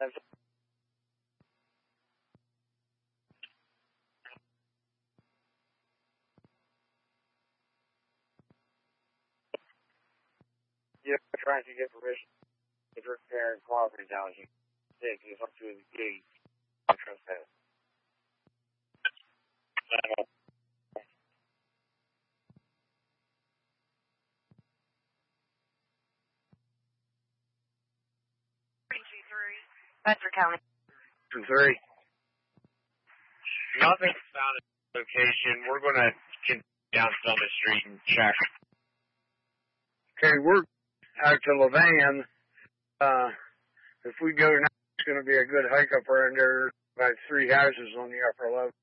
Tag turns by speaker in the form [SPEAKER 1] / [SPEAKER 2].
[SPEAKER 1] That's you're trying to get permission to repair and cooperate down here. It's up to his gate. I trust that.
[SPEAKER 2] Bedford County.
[SPEAKER 1] 3. Nothing's found at the location. We're going to continue down Summit Street and check. Okay, we're out to Levan. If we go now, it's going to be a good hike up around there. About 3 houses on the upper level.